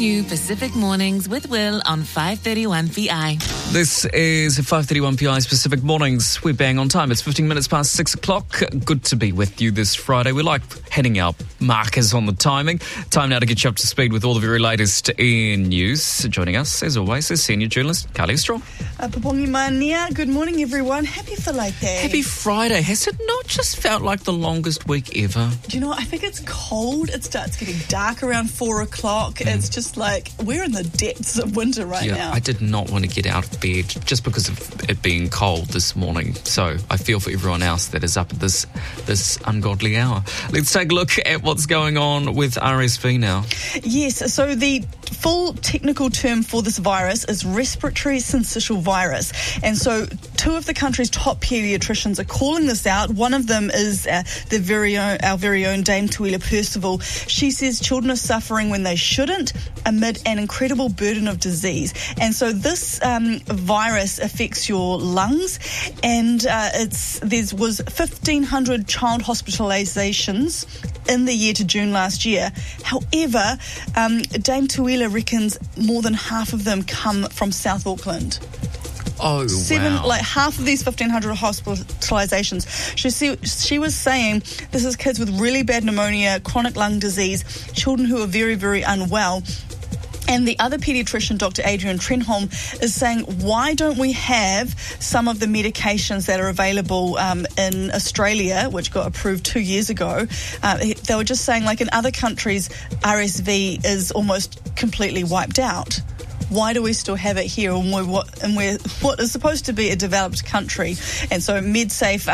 you Pacific Mornings with Will on 531 PI. This is 531 PI's Pacific Mornings. We're bang on time. It's 15 minutes past 6 o'clock. Good to be with you this Friday. We like hitting our markers on the timing. Time now to get you up to speed with all the very latest in news. Joining us, as always, is senior journalist Carly Straw. Papongi Mania. Good morning, everyone. Happy Philaite. Happy Friday. Has it not just felt like the longest week ever? Do you know what? I think it's cold. It starts getting dark around 4 o'clock. It's just like we're in the depths of winter right now. I did not want to get out of bed just because of it being cold this morning. So I feel for everyone else that is up at this ungodly hour. Let's take a look at what's going on with RSV now. Yes, so the full technical term for this virus is respiratory syncytial virus. And so two of the country's top paediatricians are calling this out. One of them is our very own Dame Tuila Percival. She says children are suffering when they shouldn't amid an incredible burden of disease. And so this virus affects your lungs, and there was 1,500 child hospitalizations in the year to June last year. However, Dame Tuila reckons more than half of them come from South Auckland. Oh, wow. Like half of these 1,500 hospitalizations. She was saying this is kids with really bad pneumonia, chronic lung disease, children who are very, very unwell. And the other paediatrician, Dr. Adrian Trenholm, is saying, why don't we have some of the medications that are available in Australia, which got approved 2 years ago? They were just saying, like in other countries, RSV is almost completely wiped out. Why do we still have it here? And we're what is supposed to be a developed country? And so MedSafe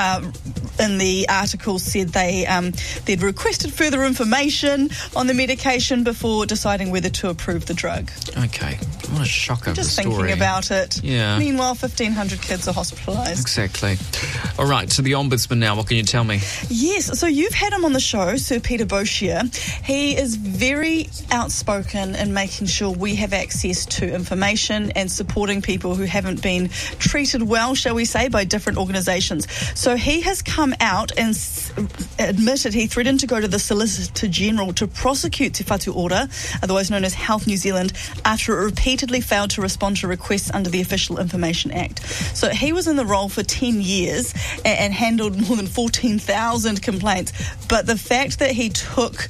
in the article said they'd requested further information on the medication before deciding whether to approve the drug. Okay, what a shocker of a story. Just thinking about it. Yeah. Meanwhile, 1,500 kids are hospitalised. Exactly. All right, to the Ombudsman now. What can you tell me? Yes, so you've had him on the show, Sir Peter Boshier. He is very outspoken in making sure we have access to information and supporting people who haven't been treated well, shall we say, by different organisations. So he has come out and admitted he threatened to go to the Solicitor General to prosecute Te Whatu Ora, otherwise known as Health New Zealand, after it repeatedly failed to respond to requests under the Official Information Act. So he was in the role for 10 years and handled more than 14,000 complaints. But the fact that he took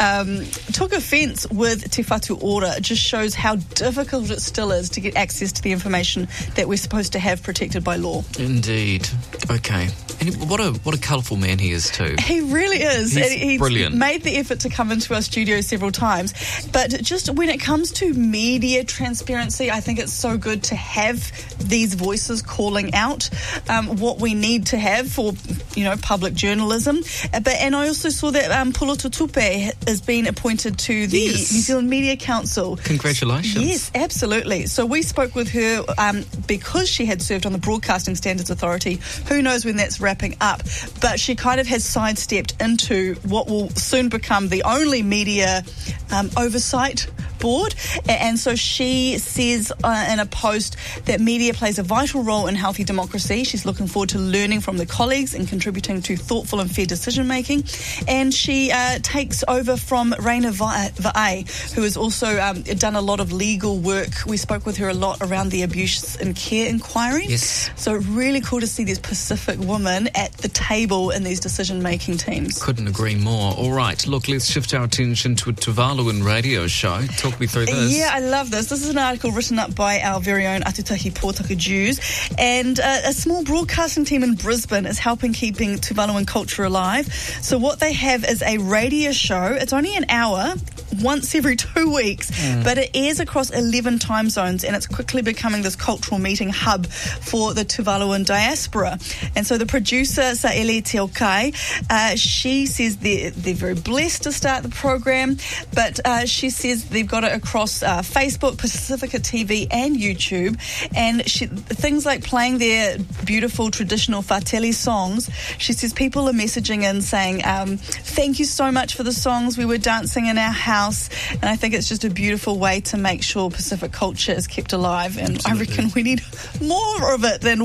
offence with Te Whatu Ora just shows how difficult it still is to get access to the information that we're supposed to have protected by law. Indeed. Okay. And what a colourful man he is too. He really is. He's brilliant. Made the effort to come into our studio several times. But just when it comes to media transparency, I think it's so good to have these voices calling out what we need to have for, public journalism. And I also saw that Puloto Tupe has been appointed to the New Zealand Media Council. Congratulations. Yes, absolutely. So we spoke with her because she had served on the Broadcasting Standards Authority. Who knows when that's wrapping up? But she kind of has sidestepped into what will soon become the only media oversight board. And so she says in a post that media plays a vital role in healthy democracy. She's looking forward to learning from the colleagues and contributing to thoughtful and fair decision making. And she takes over from Raina Va'ai, who has also done a lot of legal work. We spoke with her a lot around the abuse and care inquiry. Yes. So really cool to see this Pacific woman at the table in these decision-making teams. Couldn't agree more. All right, look, let's shift our attention to a Tuvaluan radio show. Talk me through this. Yeah, I love this. This is an article written up by our very own Atutahi Pōtaka Jews, and a small broadcasting team in Brisbane is helping keeping Tuvaluan culture alive. So what they have is a radio show. It's only an hour, once every 2 weeks, but it airs across 11 time zones, and it's quickly becoming this cultural meeting hub for the Tuvaluan diaspora. And so the producer, Saele Te Okai, she says they're very blessed to start the program, but she says they've got it across Facebook, Pacifica TV and YouTube, and things like playing their beautiful traditional Fateli songs. She says people are messaging in saying, thank you so much for the songs, we were dancing in our house, and I think it's just a beautiful way to make sure Pacific culture is kept alive, and absolutely. I reckon we need more of it than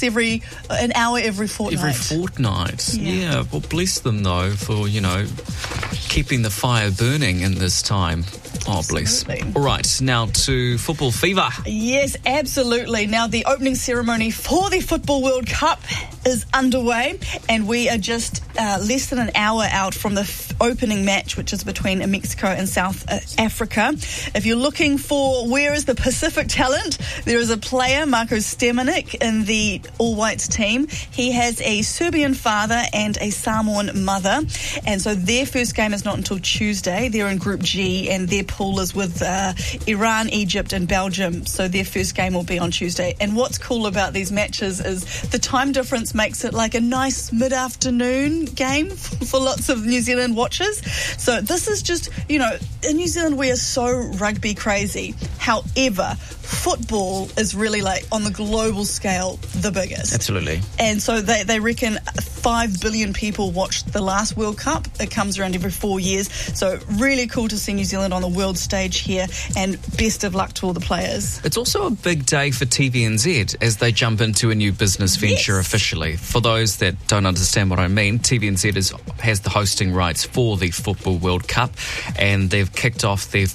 an hour every fortnight. Every fortnight. Yeah. Well, bless them though for, keeping the fire burning in this time. Oh, bless place. Absolutely. All right, now to football fever. Yes, absolutely. Now, the opening ceremony for the Football World Cup is underway, and we are just less than an hour out from the opening match, which is between Mexico and South Africa. If you're looking for where is the Pacific talent, there is a player, Marko Stemenic, in the All Whites team. He has a Serbian father and a Samoan mother, and so their first game is not until Tuesday. They're in Group G, and their pool is with Iran, Egypt and Belgium, so their first game will be on Tuesday. And what's cool about these matches is the time difference makes it like a nice mid-afternoon game for lots of New Zealand watchers. So this is just, in New Zealand we are so rugby crazy. However, football is really, like, on the global scale, the biggest. Absolutely. And so they reckon 5 billion people watched the last World Cup. It comes around every 4 years. So really cool to see New Zealand on the world stage here, and best of luck to all the players. It's also a big day for TVNZ as they jump into a new business venture officially. For those that don't understand what I mean, TVNZ has the hosting rights for the Football World Cup, and they've kicked off their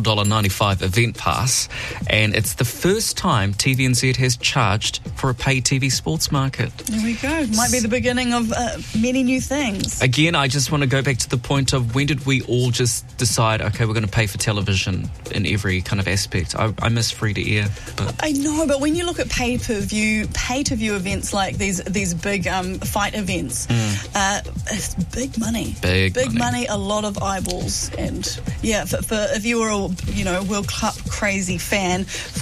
$44.95 event pass, and it's the first time TVNZ has charged for a pay TV sports market. There we go. Might be the beginning of many new things. Again, I just want to go back to the point of when did we all just decide, okay, we're going to pay for television in every kind of aspect. I miss free-to-air. But I know, but when you look at pay-to-view events like these big fight events, it's big money. Big money, a lot of eyeballs. And yeah, for if you were a World Cup crazy fan,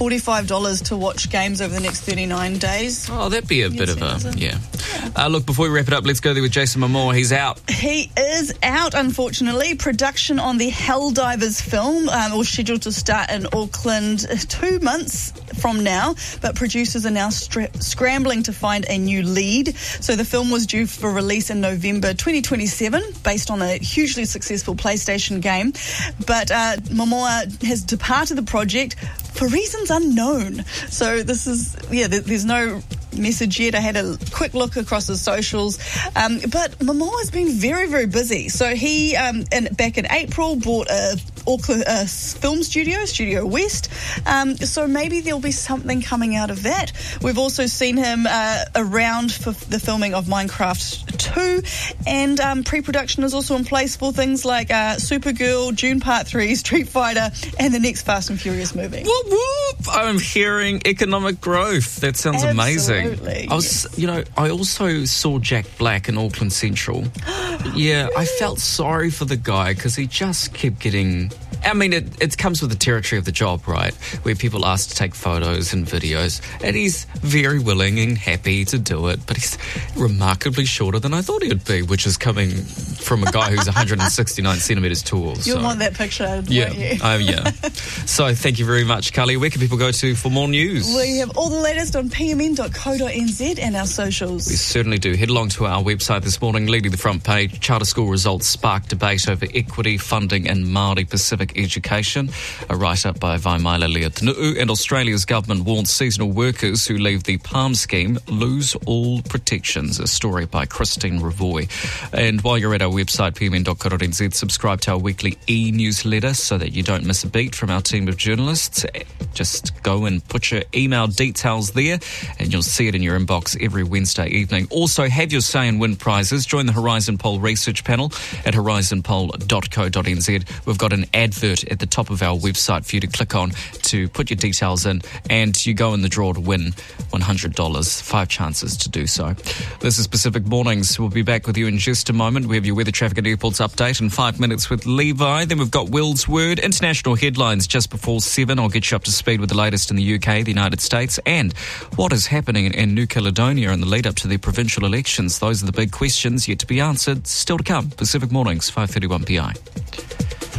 $45 to watch games over the next 39 days. Oh, that'd be a bit of a, yeah. Look, before we wrap it up, let's go there with Jason Momoa. He's out. He is out, unfortunately. Production on the Helldivers film was scheduled to start in Auckland 2 months from now, but producers are now scrambling to find a new lead. So the film was due for release in November 2027, based on a hugely successful PlayStation game. But Momoa has departed the project for reasons unknown. So this is, there's no message yet. I had a quick look across his socials, but Momoa's been very, very busy. So he, back in April, bought a Auckland film Studio West. So maybe there'll be something coming out of that. We've also seen him around for the filming of Minecraft 2, and pre-production is also in place for things like Supergirl, Dune Part 3, Street Fighter, and the next Fast and Furious movie. Whoop, whoop! I'm hearing economic growth. That sounds amazing. I also saw Jack Black in Auckland Central. Yeah, I felt sorry for the guy because he just kept getting... I mean, it comes with the territory of the job, right? Where people ask to take photos and videos, and he's very willing and happy to do it, but he's remarkably shorter than I thought he would be, which is coming from a guy who's 169 centimetres tall. You'll want that picture, won't you? Yeah. So thank you very much, Carly. Where can people go to for more news? We have all the latest on pmn.co.nz and our socials. We certainly do. Head along to our website this morning, leading the front page. Charter school results spark debate over equity, funding and Māori Pacific education. A write-up by Vaimaila Leotunuu. And Australia's government warns seasonal workers who leave the PALM scheme lose all protections. A story by Christine Ravoy. And while you're at our website, pmn.co.nz, subscribe to our weekly e-newsletter so that you don't miss a beat from our team of journalists. Just go and put your email details there and you'll see it in your inbox every Wednesday evening. Also, have your say and win prizes. Join the Horizon Poll research panel at horizonpoll.co.nz. We've got an advert at the top of our website for you to click on to put your details in, and you go in the draw to win $100. 5 chances to do so. This is Pacific Mornings. We'll be back with you in just a moment. We have your weather, traffic and airports update in 5 minutes with Levi. Then we've got Will's Word, international headlines just before 7. I'll get you up to speed with the latest in the UK, the United States, and what is happening in New Caledonia in the lead up to the provincial elections. Those are the big questions yet to be answered. Still to come. Pacific Mornings, 5:31 PI.